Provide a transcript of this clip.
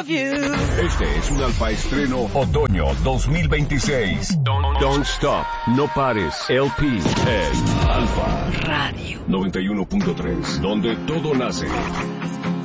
of you. Este es un Alfa estreno otoño 2026. Don't Stop, no pares, LP en Alfa Radio 91.3, donde todo nace.